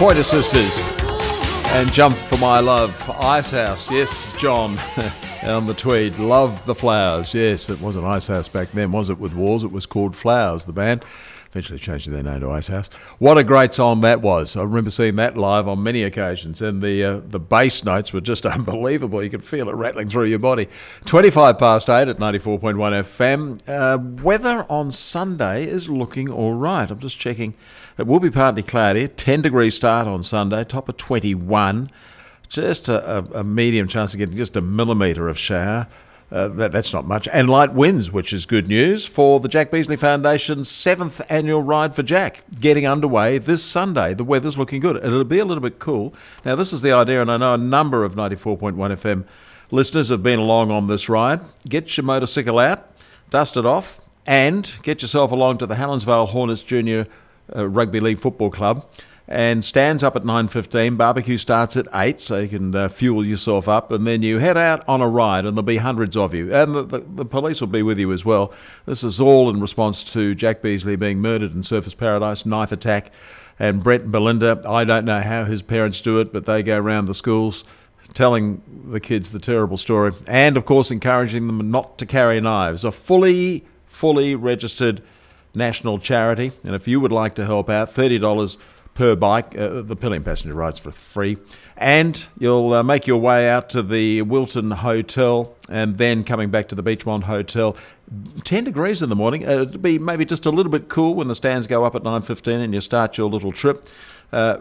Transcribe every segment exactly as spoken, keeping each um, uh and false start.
Pointer Sisters and Jump for My Love. Icehouse, yes, John, on the Tweed. Love the Flowers. Yes, it wasn't Icehouse back then, was it, with Wars? It was called Flowers, the band. Eventually changed their name to Icehouse. What a great song that was. I remember seeing that live on many occasions, and the uh, the bass notes were just unbelievable. You could feel it rattling through your body. twenty-five past eight at ninety-four point one F M. Uh, weather on Sunday is looking all right. I'm just checking. It will be partly cloudy. ten degree start on Sunday, top of twenty-one. Just a, a, a medium chance of getting just a millimetre of shower. Uh, that, that's not much. And light winds, which is good news for the Jack Beazley Foundation's seventh annual Ride for Jack, getting underway this Sunday. The weather's looking good. It'll be a little bit cool. Now, this is the idea, and I know a number of ninety-four point one F M listeners have been along on this ride. Get your motorcycle out, dust it off, and get yourself along to the Helensvale Hornets Junior uh, Rugby League Football Club. And stands up at nine fifteen, barbecue starts at eight, so you can uh, fuel yourself up, and then you head out on a ride, and there'll be hundreds of you. And the, the, the police will be with you as well. This is all in response to Jack Beazley being murdered in Surfers Paradise, knife attack, and Brett and Belinda. I don't know how his parents do it, but they go around the schools telling the kids the terrible story, and, of course, encouraging them not to carry knives. A fully, fully registered national charity, and if you would like to help out, thirty dollars per bike. Uh, the Pillion passenger rides for free. And you'll uh, make your way out to the Wilton Hotel and then coming back to the Beachmont Hotel. ten degrees in the morning. Uh, it'll be maybe just a little bit cool when the stands go up at nine fifteen and you start your little trip. Uh,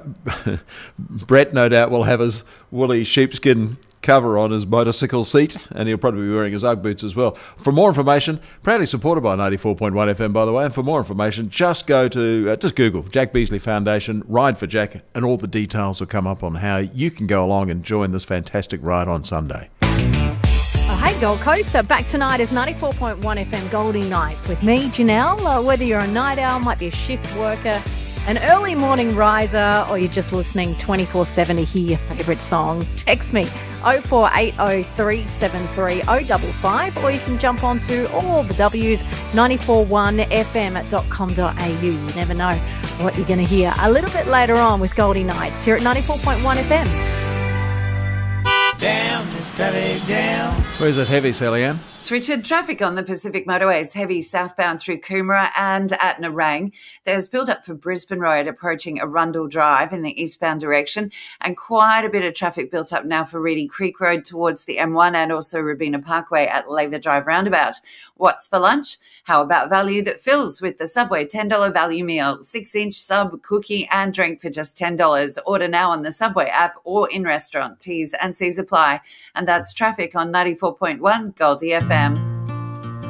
Brett, no doubt, will have his woolly sheepskin cover on his motorcycle seat, and he'll probably be wearing his Ugg boots as well. For more information, proudly supported by ninety-four point one F M, by the way, and for more information, just go to, uh, just Google Jack Beazley Foundation, Ride for Jack, and all the details will come up on how you can go along and join this fantastic ride on Sunday. Oh, hey, Gold Coast. Uh, back tonight is ninety-four point one F M Goldie Nights with me, Janelle. Uh, whether you're a night owl, might be a shift worker, an early morning riser, or you're just listening twenty-four seven to hear your favourite song, text me oh four eight oh, three seven three, oh five five, or you can jump onto all the W's, ninety-four one F M dot com dot A U. You never know what you're going to hear a little bit later on with Goldie Nights here at ninety-four point one F M. Down, it's traffic down. Where's it heavy, Sally Ann? It's Richard. Traffic on the Pacific Motorway is heavy southbound through Coomera and at Nerang. There's build-up for Brisbane Road approaching Arundel Drive in the eastbound direction, and quite a bit of traffic built up now for Reedy Creek Road towards the M one and also Robina Parkway at Laver Drive roundabout. What's for lunch? How about value that fills with the Subway ten dollars value meal, six-inch sub, cookie and drink for just ten dollars. Order now on the Subway app or in restaurant. T's and C's apply. And that's traffic on ninety-four point one Goldie F M.